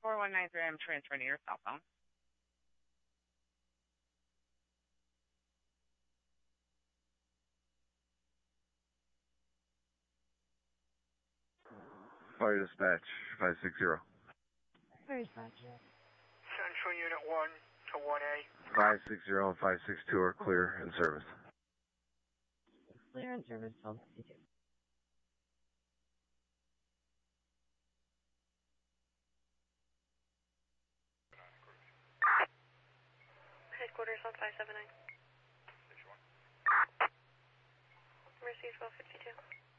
4193, I'm transferring to your cell phone. Fire dispatch, 560. Fire dispatch. Central Unit 1 to 1A. 560 and 562 are clear in service. Clear in service, 1262. Headquarters on 579. Mercy 1252.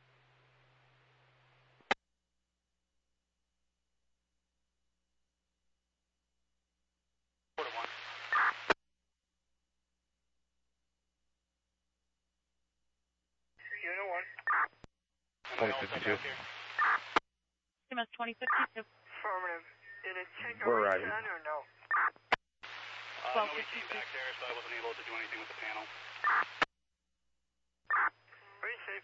Unit 1. 2052. CMS 2052. Affirmative. Did it take a We're arriving. return or no? Nobody came back there, so I wasn't able to do anything with the panel. Receive.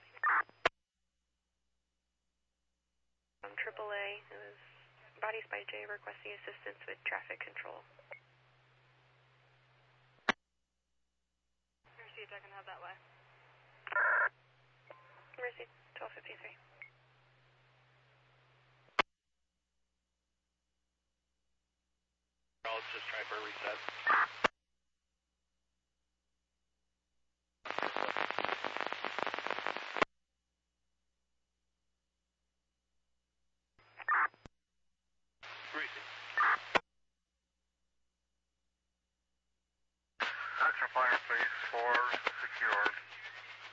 AAA, it was Bodies by J requesting assistance with traffic control. Mercy, I can have that way. Mercy 1253. I'll just try for a reset.